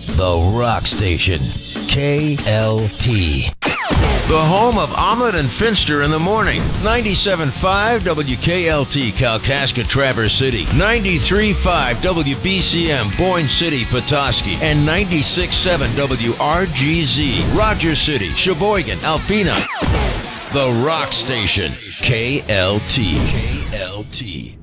The Rock Station. KLT. The home of Omelet and Finster in the morning. 97.5 WKLT, Kalkaska, Traverse City. 93.5 WBCM, Boyne City, Petoskey. And 96.7 WRGZ, Rogers City, Sheboygan, Alpena. The Rock Station. KLT. KLT.